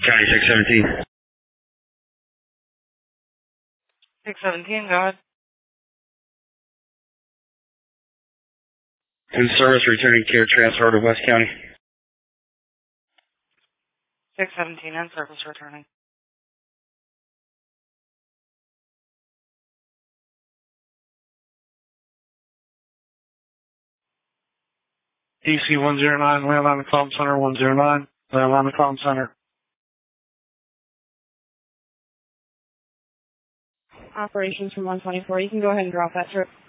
County 617. 617, go ahead. In service, returning care transfer to West County. 617, in service, returning. DC 109, land on the comm center, 109, land on the comm center. Operations from 124, you can go ahead and drop that trip.